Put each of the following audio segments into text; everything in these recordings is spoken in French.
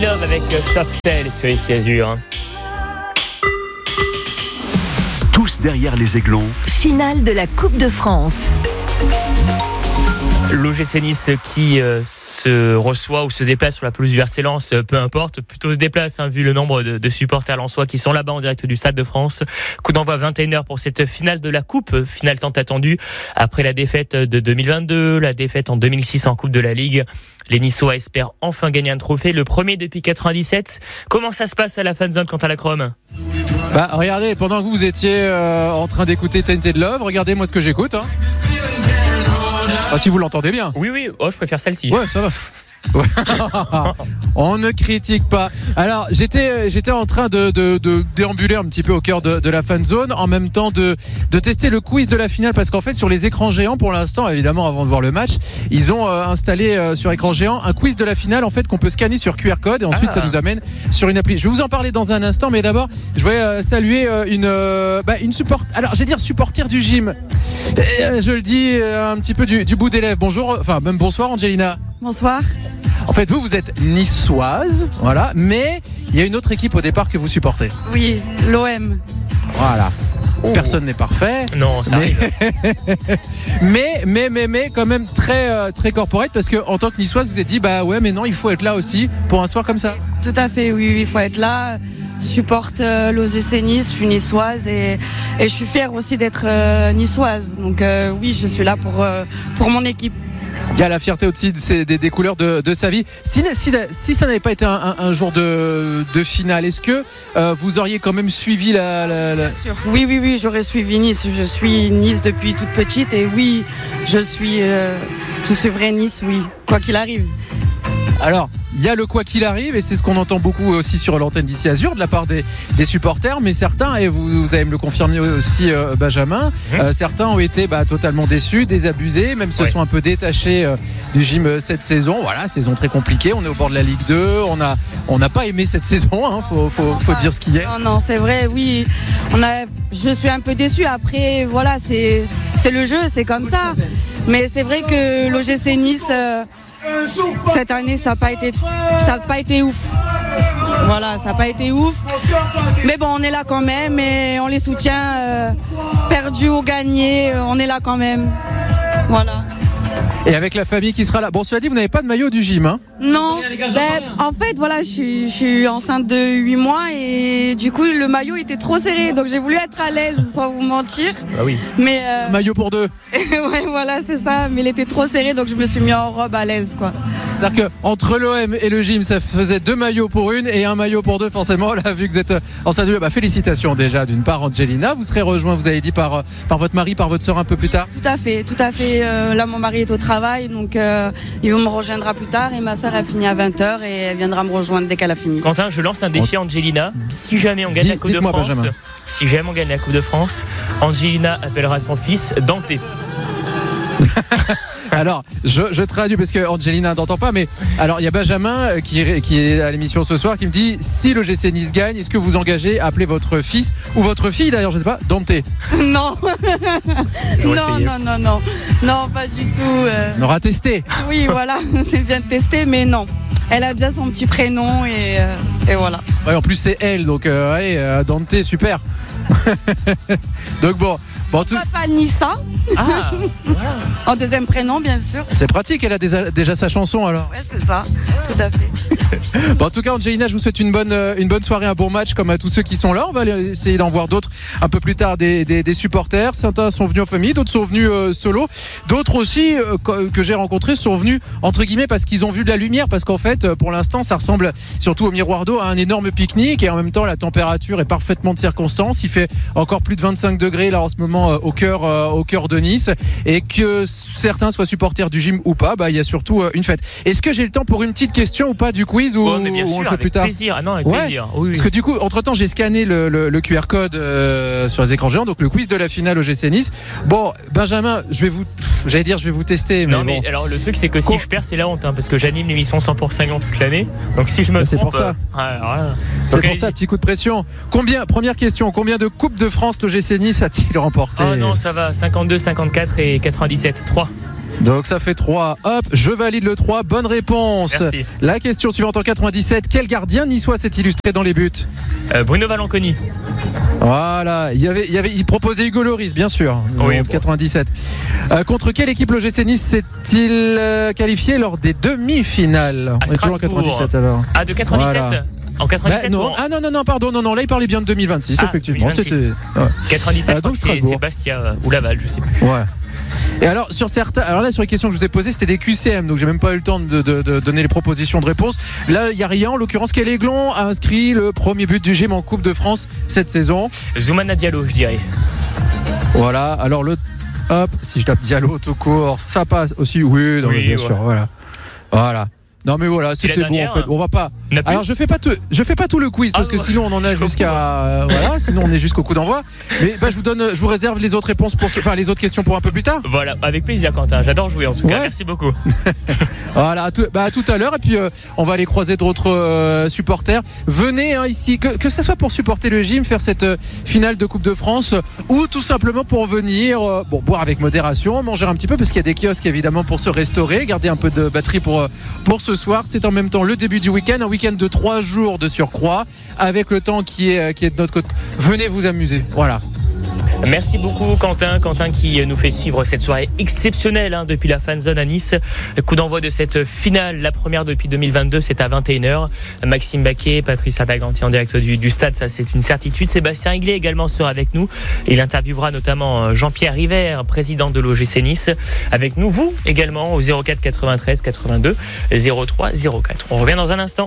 Love avec Soft Cell sur ici Azur. Tous derrière les Aiglons. Finale de la Coupe de France. L'OGC Nice qui se reçoit ou se déplace sur la pelouse du RC Lens, peu importe, plutôt se déplace vu le nombre de supporters lensois qui sont là-bas en direct du Stade de France. Coup d'envoi 21h pour cette finale de la Coupe, finale tant attendue après la défaite de 2022, la défaite en 2006 en Coupe de la Ligue. Les Niçois espèrent enfin gagner un trophée, le premier depuis 97. Comment ça se passe à la fan zone quant à la Chrome ? Regardez, pendant que vous étiez en train d'écouter Tainted Love, regardez moi ce que j'écoute. Si vous l'entendez bien. Oui. Oh, je préfère celle-ci. Ouais, ça va. Ouais. On ne critique pas. Alors j'étais en train de déambuler un petit peu au cœur de la fan zone, en même temps de tester le quiz de la finale, parce qu'en fait sur les écrans géants pour l'instant, évidemment avant de voir le match, ils ont installé sur écran géant un quiz de la finale en fait qu'on peut scanner sur QR code et ensuite ça nous amène sur une appli. Je vais vous en parler dans un instant, mais d'abord je vais saluer une supporter du gym. Je le dis un petit peu du bout des lèvres. Bonjour, enfin même bonsoir Angelina. Bonsoir. En fait, vous êtes niçoise, voilà, mais il y a une autre équipe au départ que vous supportez. Oui, l'OM. Voilà. Personne n'est parfait. Non, ça arrive. mais quand même très très corporate, parce que en tant que niçoise, vous vous êtes dit mais non, il faut être là aussi pour un soir comme ça. Tout à fait, oui, il faut être là. Je supporte l'OGC Nice, je suis niçoise et je suis fière aussi d'être niçoise. Donc oui, je suis là pour mon équipe. Il y a la fierté aussi des couleurs de sa vie. Si ça n'avait pas été un jour de finale, est-ce que vous auriez quand même suivi la... Oui, j'aurais suivi Nice. Je suis Nice depuis toute petite et oui, je suivrai Nice, oui, quoi qu'il arrive. Alors, il y a le quoi qu'il arrive, et c'est ce qu'on entend beaucoup aussi sur l'antenne d'ici Azur de la part des supporters, mais certains, et vous allez me le confirmer aussi Benjamin, certains ont été totalement déçus, désabusés, même se sont un peu détachés du gym cette saison. Voilà, saison très compliquée, on est au bord de la Ligue 2, on n'a pas aimé cette saison, faut dire ce qu'il y a. Non, c'est vrai, oui, je suis un peu déçu. Après, voilà, c'est le jeu, c'est comme ça, mais c'est vrai que l'OGC Nice... cette année ça n'a pas été ouf. Voilà, ça n'a pas été ouf. Mais bon, on est là quand même et on les soutient, perdu ou gagné, on est là quand même. Voilà. Et avec la famille qui sera là. Bon, cela dit, vous n'avez pas de maillot du gym, hein ? Non, en fait, voilà, je suis enceinte de 8 mois et du coup, le maillot était trop serré. Donc, j'ai voulu être à l'aise, sans vous mentir. Ah oui. Mais maillot pour deux. Ouais, voilà, c'est ça. Mais il était trop serré, donc je me suis mis en robe à l'aise, quoi. C'est-à-dire qu'entre l'OM et le gym, ça faisait 2 maillots pour une et un maillot pour deux, forcément. Là, vu que vous êtes enceinte de 2, félicitations déjà d'une part, Angelina. Vous serez rejoint, vous avez dit, par votre mari, par votre soeur un peu plus tard. Tout à fait. Là, mon mari est au travail, donc il me rejoindra plus tard. Et ma soeur, elle finit à 20h et elle viendra me rejoindre dès qu'elle a fini. Quentin, je lance un défi à Angelina. Si jamais on gagne la Coupe de France, Angelina appellera son fils Dante. Alors, je traduis parce que Angelina n'entend pas, mais alors il y a Benjamin qui est à l'émission ce soir qui me dit, si le GC Nice gagne, est-ce que vous engagez à appeler votre fils ou votre fille d'ailleurs, je sais pas, Dante? Non. Non, pas du tout. On aura testé. Oui, voilà, c'est bien de tester, mais non. Elle a déjà son petit prénom et voilà. Ouais, en plus c'est elle, donc Dante, super. Donc bon, Papa Nissa. Ah, voilà. En deuxième prénom, bien sûr. C'est pratique, elle a déjà sa chanson alors. Ouais, c'est ça, tout à fait. En tout cas, Angelina, je vous souhaite une bonne soirée, un bon match comme à tous ceux qui sont là. On va essayer d'en voir d'autres un peu plus tard, des supporters. Certains sont venus en famille, d'autres sont venus solo. D'autres aussi que j'ai rencontrés sont venus entre guillemets parce qu'ils ont vu de la lumière, parce qu'en fait, pour l'instant, ça ressemble surtout au miroir d'eau à un énorme pique-nique, et en même temps, la température est parfaitement de circonstance. Il fait encore plus de 25 degrés là en ce moment au cœur de Nice, et que certains soient supporters du gym ou pas, il y a surtout une fête. Est-ce que j'ai le temps pour une petite question ou pas du quiz, ou mais bien sûr, on le fait plus tard? Plaisir. Ah non, avec plaisir. Oui. Parce que du coup, entre-temps, j'ai scanné le QR code sur les écrans géants, donc le quiz de la finale au GC Nice. Bon, Benjamin, je vais vous tester. Non, mais alors le truc, c'est que si je perds, c'est la honte, parce que j'anime l'émission 100% Lyon toute l'année. Donc si je me trompe, c'est pour ça. Donc, pour ça, petit coup de pression. Première question, combien de Coupes de France le GC Nice a-t-il remporté? Oh non, ça va, 52, 54 et 97, 3. Donc ça fait 3. Hop, je valide le 3. Bonne réponse. Merci. La question suivante en 97. Quel gardien niçois s'est illustré dans les buts? Bruno Valanconi. Voilà, il proposait Hugo Lloris, bien sûr, Oui, en bon. 97. Contre quelle équipe l'OGC Nice s'est-il qualifié lors des demi-finales? À On est toujours en Strasbourg. 97 alors. Ah, de 97 Voilà. En 97 Non. ou en- Ah non, pardon, non, là il parlait bien de 2026, Ah, effectivement. 2026. C'était. Ouais. 97, je crois donc que c'est Strasbourg. Bastia ou Laval, je sais plus. Ouais. Et alors sur les questions que je vous ai posées, c'était des QCM, donc j'ai même pas eu le temps de donner les propositions de réponse. Là, il y a rien. En l'occurrence, quel Aiglon a inscrit le premier but du gym en Coupe de France cette saison? Zoumana Diallo, je dirais. Voilà. Alors si je tape Diallo tout court, ça passe aussi. Oui, non, Oui, mais bien ouais. sûr. Voilà. Non mais voilà, c'était la bon en dernière, fait. On va pas. On a plus Alors je fais pas tout le quiz parce Ah, que ouais. sinon on en a Je comprends. jusqu'à voilà, sinon on est jusqu'au coup d'envoi. Mais je vous réserve les autres réponses les autres questions pour un peu plus tard. Voilà, avec plaisir Quentin, j'adore jouer en tout cas, Ouais. merci beaucoup. Voilà, à tout à l'heure et puis on va aller croiser d'autres supporters. Venez ici, que ce soit pour supporter le gym, faire cette finale de Coupe de France ou tout simplement pour venir boire avec modération, manger un petit peu parce qu'il y a des kiosques évidemment pour se restaurer, garder un peu de batterie pour ce soir. C'est en même temps le début du week-end, un week-end de 3 jours de surcroît avec le temps qui est de notre côté. Venez vous amuser, voilà. Merci beaucoup Quentin qui nous fait suivre cette soirée exceptionnelle depuis la fanzone à Nice. Coup d'envoi de cette finale, la première depuis 2022, c'est à 21h. Maxime Baquet, Patrice Alberganti en direct du stade, ça c'est une certitude. Sébastien Iglé également sera avec nous. Il interviewera notamment Jean-Pierre River, président de l'OGC Nice, avec nous. Vous également au 04 93 82 03 04. On revient dans un instant.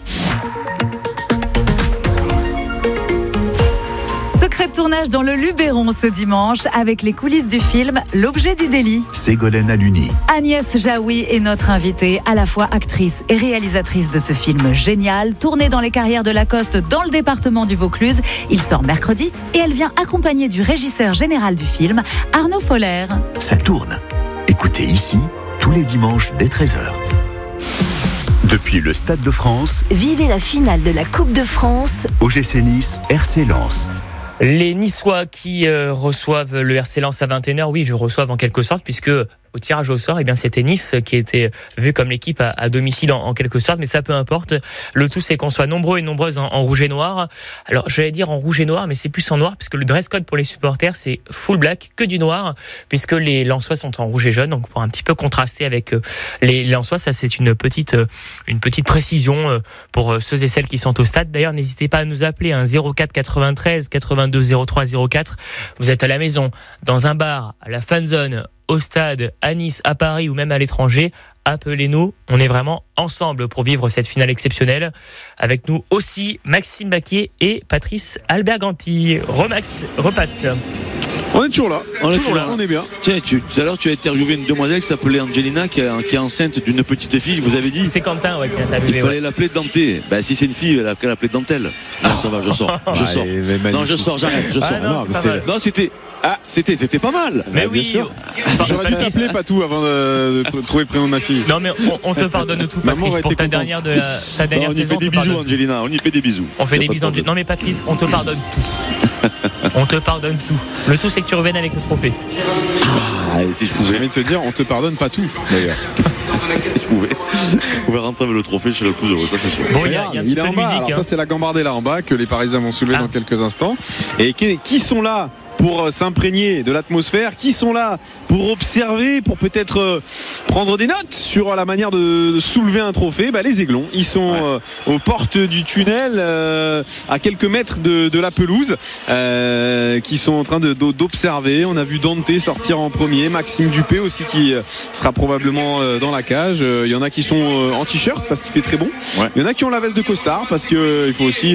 Secret de tournage dans le Luberon ce dimanche avec les coulisses du film L'objet du délit. Ségolène Aluni. Agnès Jaoui est notre invitée, à la fois actrice et réalisatrice de ce film génial, tourné dans les carrières de Lacoste dans le département du Vaucluse. Il sort mercredi et elle vient accompagnée du régisseur général du film, Arnaud Foller. Ça tourne. Écoutez ici, tous les dimanches dès 13h. Depuis le Stade de France, Vivez la finale de la Coupe de France. OGC Nice, RC Lens. Les Niçois qui reçoivent le RC Lens à 21h, oui, je reçois en quelque sorte, puisque au tirage au sort, c'était Nice qui était vu comme l'équipe à domicile en quelque sorte, mais ça peu importe. Le tout, c'est qu'on soit nombreux et nombreuses en rouge et noir. Alors, j'allais dire en rouge et noir, mais c'est plus en noir, puisque le dress code pour les supporters, c'est full black, que du noir, puisque les Lensois sont en rouge et jaune, donc pour un petit peu contraster avec les Lensois, ça c'est une petite précision pour ceux et celles qui sont au stade. D'ailleurs, n'hésitez pas à nous appeler 04 93 82 03 04. Vous êtes à la maison, dans un bar, à la fanzone, au stade, à Nice, à Paris ou même à l'étranger, appelez-nous. On est vraiment ensemble pour vivre cette finale exceptionnelle. Avec nous aussi Maxime Baquier et Patrice Alberganti. Remax, Repat. On est toujours là. Toujours là. On est bien. Tiens, tout à l'heure, tu as interviewé une demoiselle qui s'appelait Angelina, qui est enceinte d'une petite fille. Vous avez dit C'est Quentin qui a il interviewé. fallait l'appeler Dante. Ben, si c'est une fille, elle a qu'à l'appeler Dentelle. Non, ça va, je sors. Je sors. Non, je sors, j'arrête, je sors. non, c'est pas mal. Non, c'était pas mal. Mais bien oui, sûr. J'aurais dû Patrice. t'appeler Patou avant de trouver le prénom de ma fille. Non mais on te pardonne tout, Maman Patrice, aurait pour été ta contente. dernière Non, on y saison. fait des on te bisous, pardonne. Angelina. On y fait des bisous. On fait Y a des pas de bisous. problème. Non mais Patrice, on te pardonne tout. On te pardonne tout. Le tout c'est que tu reviennes avec le trophée. Ah, et si je J'ai pouvais, envie de te dire, on te pardonne pas tout d'ailleurs. si je pouvais rentrer avec le trophée chez le coup de ça c'est sûr. Bon, il y a un petit Il est peu en de bas. musique. Alors ça c'est la Gambardella en bas que les Parisiens vont soulever Ah. dans quelques instants. Et qui sont là pour s'imprégner de l'atmosphère, qui sont là pour observer, pour peut-être prendre des notes sur la manière de soulever un trophée. Les Aiglons, ils sont aux portes du tunnel, à quelques mètres de la pelouse, qui sont en train d'observer. On a vu Dante sortir en premier, Maxime Dupé aussi qui sera probablement dans la cage. Il y en a qui sont en t-shirt parce qu'il fait très bon. Ouais. Il y en a qui ont la veste de costard parce qu'il faut aussi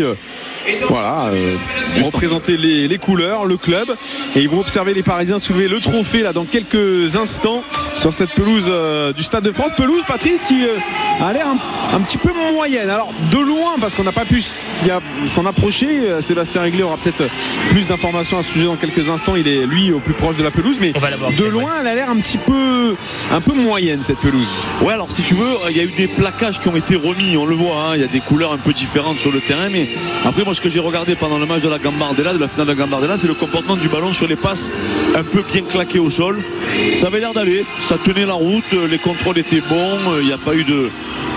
représenter les couleurs, le club. Et ils vont observer les Parisiens soulever le trophée là dans quelques instants sur cette pelouse du Stade de France. Pelouse, Patrice, qui a l'air un petit peu moyenne. Alors de loin, parce qu'on n'a pas pu s'en approcher. Sébastien Réglé aura peut-être plus d'informations à ce sujet dans quelques instants. Il est lui au plus proche de la pelouse, mais On va l'avoir, de c'est loin, elle a l'air un petit peu peu moyenne cette pelouse. Ouais, alors si tu veux, il y a eu des plaquages qui ont été remis, on le voit, il y a des couleurs un peu différentes sur le terrain, mais après moi ce que j'ai regardé pendant le match de la Gambardella, de la finale de la Gambardella, c'est le comportement du ballon sur les passes un peu bien claquées au sol. Ça avait l'air d'aller, ça tenait la route, les contrôles étaient bons, il n'y a pas eu de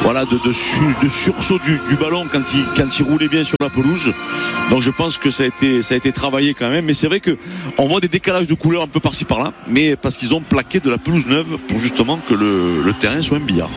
sursaut du ballon quand il roulait bien sur la pelouse. Donc je pense que ça a été travaillé quand même, mais c'est vrai qu'on voit des décalages de couleurs un peu par-ci par-là, mais parce qu'ils ont plaqué de la pelouse neuve pour justement que le terrain soit un billard.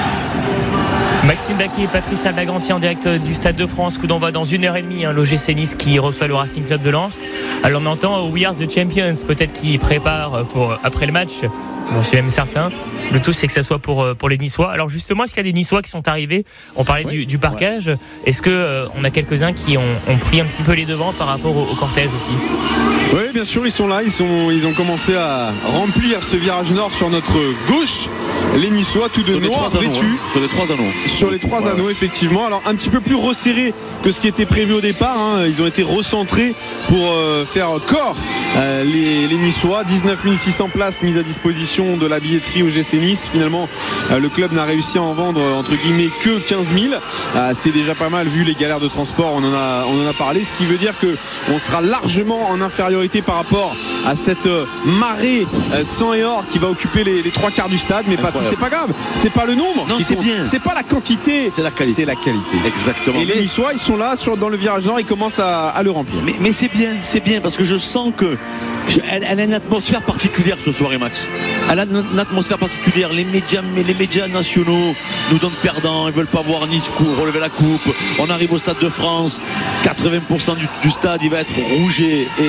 Maxime Baquet et Patrice Albagranti en direct du Stade de France. Coup d'envoi dans 1h30. L'OGC Nice qui reçoit le Racing Club de Lens. Alors on entend We Are the Champions, peut-être qu'ils préparent pour après le match. J'en suis même certain. Le tout c'est que ça soit pour les Niçois. Alors justement, est-ce qu'il y a des Niçois qui sont arrivés? On parlait du parquage. Ouais. Est-ce que on a quelques-uns qui ont pris un petit peu les devants par rapport au cortège aussi? Oui, bien sûr, ils sont là. Ils ont commencé à remplir ce virage nord sur notre gauche. Les Niçois, tout de noir vêtus. Sur les 3 anneaux. Sur les 3 anneaux, effectivement. Alors, un petit peu plus resserré que ce qui était prévu au départ. Ils ont été recentrés pour faire corps les Niçois. 19 600 places mises à disposition de la billetterie au GC Nice. Finalement, le club n'a réussi à en vendre, entre guillemets, que 15 000. C'est déjà pas mal vu les galères de transport. On en a parlé. Ce qui veut dire qu'on sera largement en infériorité par rapport à cette marée sang et or qui va occuper les 3 quarts du stade. Mais Patrick, c'est pas grave. C'est pas le nombre. Non, c'est bien. C'est pas la quantité. C'est la qualité. C'est la qualité. Exactement. Et les Niçois, ils sont là dans le virage nord. Ils commencent à le remplir. Mais c'est bien parce que je sens que elle a une atmosphère particulière ce soir, Max. Elle a une atmosphère particulière. Les médias nationaux nous donnent perdants. Ils veulent pas voir Nice relever la coupe. On arrive au Stade de France. 80% du stade, il va être rouge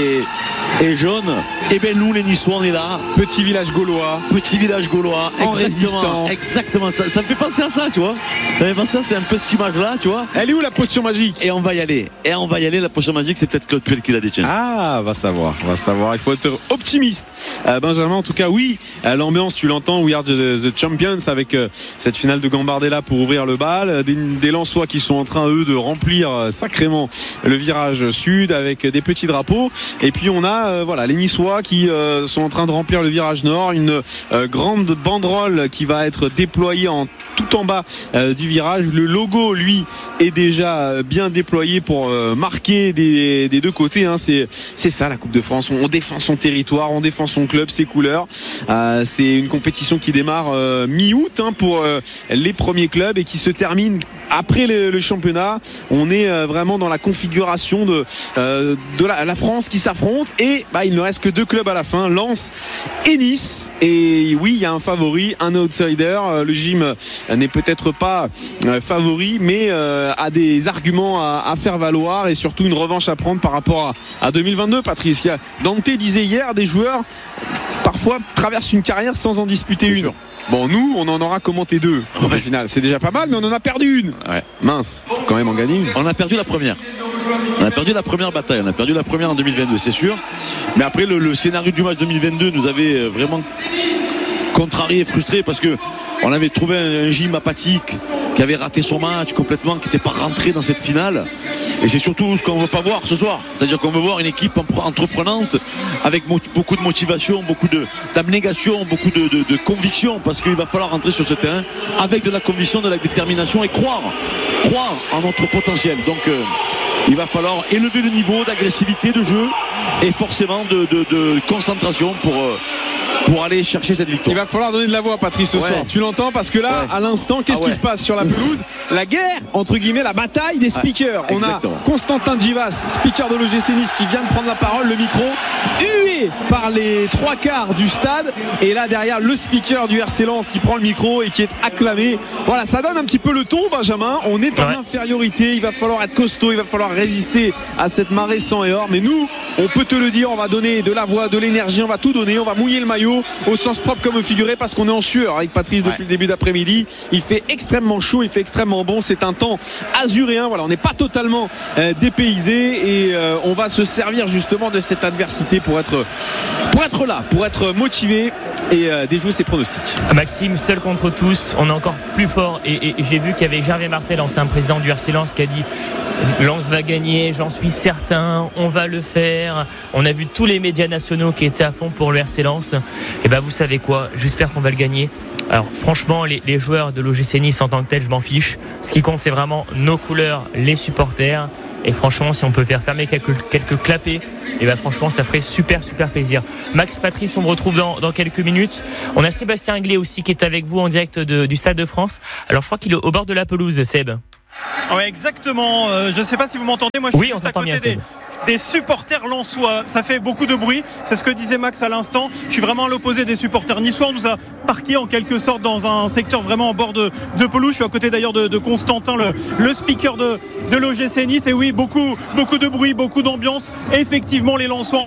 et jaune. Et bien nous, les Niçois, on est là. Petit village gaulois. En résistance. Exactement. Ça me fait penser à ça, tu vois. Ça me fait penser à ça, c'est un peu cette image-là, tu vois. Elle est où la potion magique? Et on va y aller. La potion magique, c'est peut-être Claude Puel qui la détient. Ah, va savoir. Il faut être optimiste. Benjamin, en tout cas, oui. L'ambiance, tu l'entends. We are the champions avec cette finale de Gambardella pour ouvrir le bal. Des Lensois qui sont en train, eux, de remplir sacrément le virage sud avec des petits drapeaux. Et puis on a les Niçois qui sont en train de remplir le virage nord. Une grande banderole qui va être déployée tout en bas du virage. Le logo, lui, est déjà bien déployé pour marquer des deux côtés. C'est ça la Coupe de France. On défend son territoire, on défend son club, ses couleurs. C'est une compétition qui démarre mi-août pour les premiers clubs et qui se termine après le championnat. On est vraiment dans la configuration de la France qui s'affronte et il ne reste que 2 clubs à la fin, Lens et Nice. Et oui, il y a un favori, un outsider. Le gym n'est peut-être pas favori, mais a des arguments à faire valoir et surtout une revanche à prendre par rapport à 2022. Patrice, Dante disait hier, des joueurs parfois traversent une carrière sans en disputer une. Sûr. Bon, nous, on en aura commenté 2 au final. C'est déjà pas mal, mais on en a perdu une. Ouais. Mince, faut quand même en gagner une. On a perdu la première. On a perdu la première bataille. On a perdu la première en 2022, c'est sûr. Mais après, le scénario du match 2022 nous avait vraiment contrarié et frustré parce que on avait trouvé un gym apathique qui avait raté son match complètement, qui n'était pas rentré dans cette finale. Et c'est surtout ce qu'on ne veut pas voir ce soir. C'est-à-dire qu'on veut voir une équipe entreprenante avec beaucoup de motivation, beaucoup d'abnégation, beaucoup de conviction, parce qu'il va falloir rentrer sur ce terrain avec de la conviction, de la détermination et croire en notre potentiel. Donc il va falloir élever le niveau d'agressivité de jeu et forcément de concentration pour aller chercher cette victoire. Il va falloir donner de la voix, Patrice, ce soir. Tu l'entends, parce que là, à l'instant, qu'est-ce qui se passe sur la pelouse? La guerre, entre guillemets, la bataille des speakers. On a Constantin Givas, speaker de l'OGC Nice, qui vient de prendre la parole, le micro, hué par les 3 quarts du stade. Et là, derrière, le speaker du RC Lens qui prend le micro et qui est acclamé. Voilà, ça donne un petit peu le ton, Benjamin. On est en infériorité. Il va falloir être costaud, il va falloir résister à cette marée sang et or. Mais nous, on peut te le dire, on va donner de la voix, de l'énergie, on va tout donner, on va mouiller le maillot au sens propre comme au figuré, parce qu'on est en sueur avec Patrice depuis le début d'après-midi. Il fait extrêmement chaud, il fait extrêmement bon. C'est un temps azuréen. Voilà, on n'est pas totalement dépaysé et on va se servir justement de cette adversité pour être là, pour être motivé et déjouer ses pronostics. Maxime, seul contre tous, on est encore plus fort et j'ai vu qu'il y avait Gervais Martel, l'ancien président du RC Lens, qui a dit Lens va gagner, j'en suis certain, on va le faire. On a vu tous les médias nationaux qui étaient à fond pour le RC Lens. Et ben vous savez quoi, j'espère qu'on va le gagner. Alors franchement, les joueurs de l'OGC Nice en tant que tel, je m'en fiche. Ce qui compte, c'est vraiment nos couleurs, les supporters. Et franchement, si on peut faire fermer quelques clapets, et ben franchement, ça ferait super plaisir. Max, Patrice, on vous retrouve dans quelques minutes. On a Sébastien Anglais aussi qui est avec vous en direct du Stade de France. Alors je crois qu'il est au bord de la pelouse, Seb. Ouais, exactement. Je ne sais pas si vous m'entendez. Moi, je suis juste à côté des supporters lensois. Ça fait beaucoup de bruit. C'est ce que disait Max à l'instant. Je suis vraiment à l'opposé des supporters niçois. On nous a parqué en quelque sorte dans un secteur vraiment en bord de pelouse. Je suis à côté d'ailleurs de Constantin, le speaker de l'OGC Nice. Et oui, beaucoup de bruit, beaucoup d'ambiance. Et effectivement, les lensois.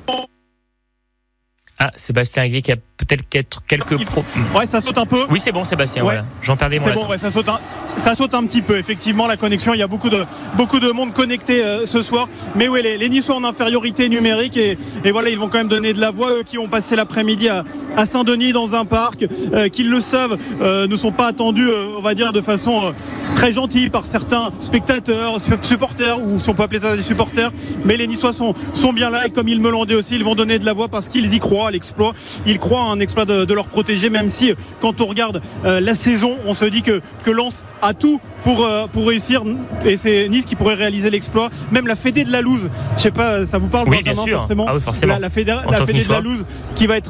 Ah, Sébastien Aguier qui a peut-être quelques Ouais, ça saute un peu. Oui, c'est bon, Sébastien. Ouais. Voilà. J'en perdais moi. C'est bon, ouais, ça saute un petit peu. Effectivement, la connexion. Il y a beaucoup de monde connecté ce soir. Mais oui, les Niçois en infériorité numérique et voilà, ils vont quand même donner de la voix. Eux qui ont passé l'après-midi à Saint-Denis dans un parc, qui le savent, ne sont pas attendus, on va dire, de façon très gentille par certains spectateurs, supporters, ou si on peut appeler ça des supporters. Mais les Niçois sont bien là et comme ils me l'ont dit aussi, ils vont donner de la voix parce qu'ils y croient à l'exploit. Ils croient à un exploit de leur protéger, même si quand on regarde la saison, on se dit que Lens a tout pour réussir et c'est Nice qui pourrait réaliser l'exploit. Même la Fédé de la Louse, je sais pas, ça vous parle, oui, Benjamin, bien sûr. forcément. Ah oui, forcément. La Fédé de la Louse qui va être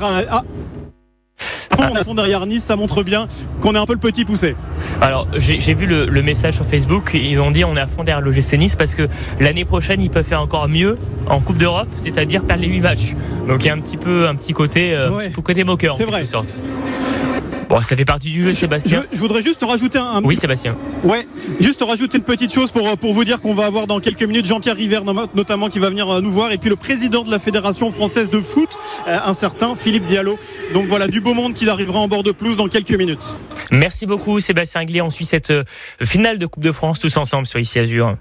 à fond derrière Nice, ça montre bien qu'on est un peu le petit poussé. Alors j'ai vu le message sur Facebook, ils ont dit on est à fond derrière l'OGC Nice parce que l'année prochaine ils peuvent faire encore mieux en Coupe d'Europe, c'est-à-dire perdre les 8 matchs. Donc il y a un petit côté moqueur en quelque sorte. Bon, ça fait partie du jeu, Sébastien. Je voudrais juste rajouter Oui, Sébastien. Ouais, juste rajouter une petite chose pour vous dire qu'on va avoir dans quelques minutes Jean-Pierre River notamment qui va venir nous voir et puis le président de la Fédération française de foot, un certain Philippe Diallo. Donc voilà, du beau monde qui arrivera en bord de pelouse dans quelques minutes. Merci beaucoup Sébastien Anglais. On suit cette finale de Coupe de France tous ensemble sur Ici Azur.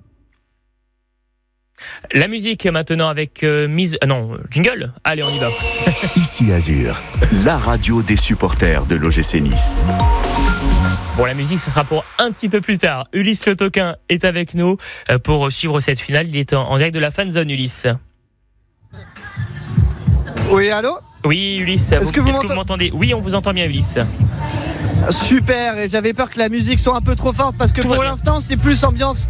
La musique maintenant avec jingle. Allez, on y va. Ici Azur, la radio des supporters de l'OGC Nice. Bon, la musique, ce sera pour un petit peu plus tard. Ulysse Le Toquin est avec nous pour suivre cette finale. Il est en direct de la fan zone, Ulysse. Oui, allô ? Oui, Ulysse. Est-ce que vous m'entendez ? Oui, on vous entend bien, Ulysse. Super, et j'avais peur que la musique soit un peu trop forte parce que pour l'instant c'est plus ambiance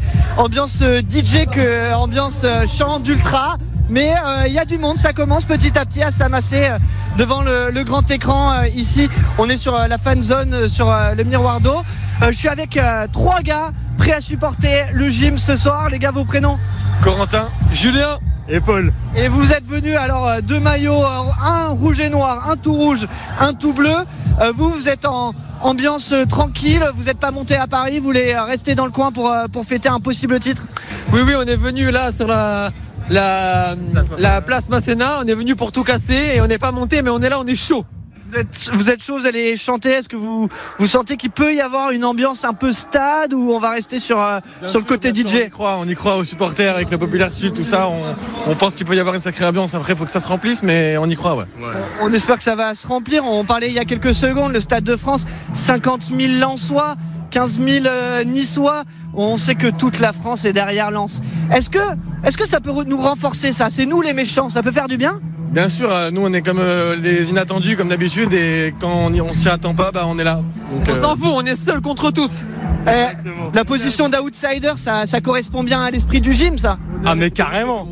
DJ que ambiance chant d'ultra, mais il y a du monde, ça commence petit à petit à s'amasser devant le grand écran ici. On est sur la fan zone, sur le miroir d'eau. Je suis avec 3 gars prêts à supporter le gym ce soir. Les gars, vos prénoms ? Corentin, Julien et Paul. Et vous êtes venus alors 2 maillots, un rouge et noir, un tout rouge, un tout bleu. Vous êtes en ambiance tranquille, vous n'êtes pas monté à Paris, vous voulez rester dans le coin pour fêter un possible titre ? Oui, on est venu là sur la place Masséna, on est venu pour tout casser et on n'est pas monté, mais on est là, on est chaud. Vous êtes chaud, vous allez chanter. Est-ce que vous sentez qu'il peut y avoir une ambiance un peu stade ou on va rester sur le côté DJ ? On y croit aux supporters avec le Populaire Sud, tout ça. On pense qu'il peut y avoir une sacrée ambiance. Après, il faut que ça se remplisse, mais on y croit, ouais. On espère que ça va se remplir. On parlait il y a quelques secondes, le Stade de France, 50 000 Lensois, 15 000 Niçois. On sait que toute la France est derrière Lens. Est-ce que ça peut nous renforcer, ça ? C'est nous les méchants, ça peut faire du bien ? Bien sûr, nous on est comme les inattendus comme d'habitude et quand on s'y attend pas, on est là. Donc, on s'en fout, on est seul contre tous. La position d'outsider, ça correspond bien à l'esprit du gym, ça ? Ah mais carrément,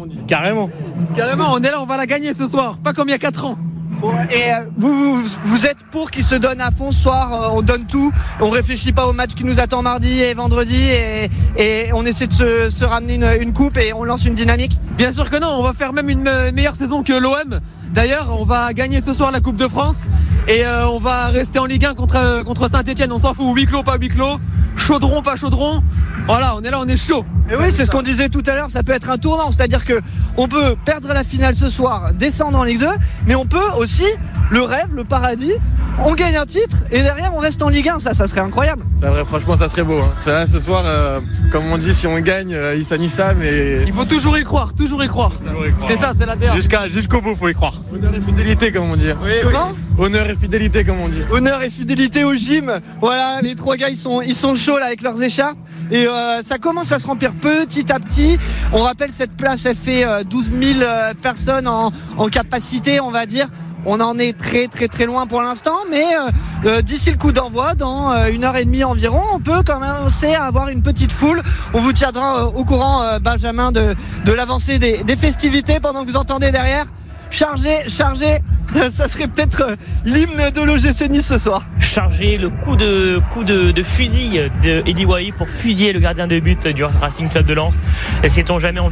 on est là, on va la gagner ce soir, pas comme il y a 4 ans. Et vous êtes pour qu'ils se donnent à fond ce soir, on donne tout, on réfléchit pas au match qui nous attend mardi et vendredi et on essaie de se ramener une coupe et on lance une dynamique ? Bien sûr que non, on va faire même une meilleure saison que l'OM. D'ailleurs, on va gagner ce soir la Coupe de France et on va rester en Ligue 1 contre Saint-Etienne, on s'en fout, huis clos, pas huis clos, chaudron, pas chaudron. Voilà, on est là, on est chaud. Et oui, c'est ce qu'on disait tout à l'heure, ça peut être un tournant, c'est-à-dire que on peut perdre la finale ce soir, descendre en Ligue 2, mais on peut aussi, le rêve, le paradis, on gagne un titre et derrière on reste en Ligue 1, ça serait incroyable. C'est vrai, franchement ça serait beau. Là, ce soir, comme on dit, si on gagne, Issa, mais... Il faut toujours y croire. C'est ça, c'est l'ADN. Jusqu'au bout, faut y croire. Honneur et fidélité, comme on dit. Oui. Comment ? Honneur et fidélité, comme on dit. Honneur et fidélité au gym. Voilà, les 3 gars, ils sont chauds là avec leurs écharpes. Et ça commence à se remplir petit à petit. On rappelle, cette place, elle fait 12 000 personnes en capacité, on va dire. On en est très très très loin pour l'instant, mais d'ici le coup d'envoi, dans 1h30 environ, on peut commencer à avoir une petite foule. On vous tiendra au courant, Benjamin, de l'avancée des festivités pendant que vous entendez derrière. Chargé, ça serait peut-être l'hymne de l'OGC Nice ce soir. Chargé, le coup de fusil de Eddie Wai pour fusiller le gardien de but du Racing Club de Lens. Sait-on jamais, on